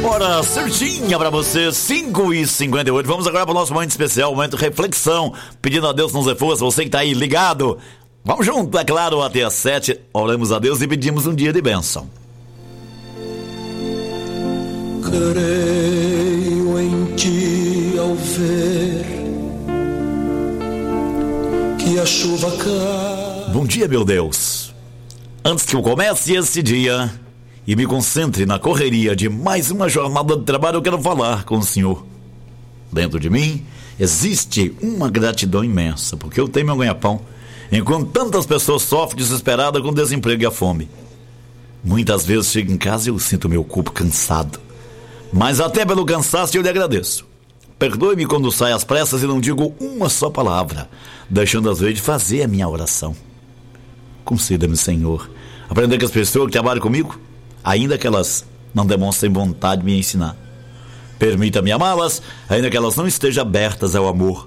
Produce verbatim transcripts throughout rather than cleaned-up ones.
Hora certinha pra você, cinco e cinquenta e oito. Vamos agora pro nosso momento especial, momento reflexão, pedindo a Deus nos dê força, você que tá aí ligado. Vamos junto, é claro, até às sete, oramos a Deus e pedimos um dia de bênção. Creio em ti ao ver que a chuva cai. Bom dia, meu Deus. Antes que eu comece esse dia e me concentre na correria de mais uma jornada de trabalho, eu quero falar com o Senhor. Dentro de mim existe uma gratidão imensa, porque eu tenho meu ganha-pão, enquanto tantas pessoas sofrem desesperadas com o desemprego e a fome. Muitas vezes chego em casa e eu sinto meu corpo cansado, mas até pelo cansaço eu lhe agradeço. Perdoe-me quando saio às pressas e não digo uma só palavra, deixando às vezes de fazer a minha oração. Conceda-me, Senhor, aprender com as pessoas que trabalham comigo, ainda que elas não demonstrem vontade de me ensinar. Permita-me amá-las, ainda que elas não estejam abertas ao amor.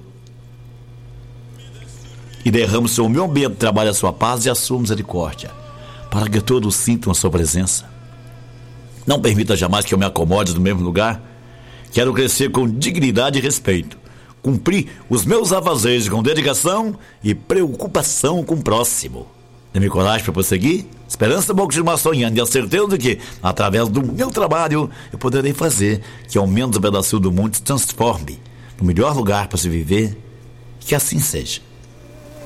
E derrame sobre o meu ambiente de trabalho a sua paz e a sua misericórdia, para que todos sintam a sua presença. Não permita jamais que eu me acomode no mesmo lugar. Quero crescer com dignidade e respeito, cumprir os meus afazeres com dedicação e preocupação com o próximo. Dê-me coragem para prosseguir, esperança boa continuar sonhando e a certeza de que, através do meu trabalho, eu poderei fazer que ao menos um pedacinho do mundo se transforme no melhor lugar para se viver. Que assim seja.